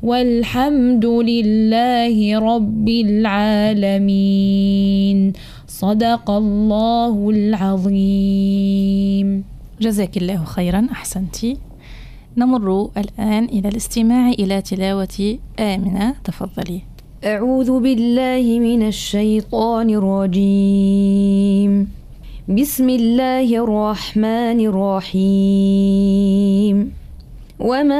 والحمد لله رب العالمين. صدق الله العظيم. جزاك الله خيرا، أحسنتي. نمر الآن إلى الاستماع إلى تلاوة آمنة، تفضلي. أعوذ بالله من الشيطان الرجيم. بسم الله الرحمن الرحيم. وما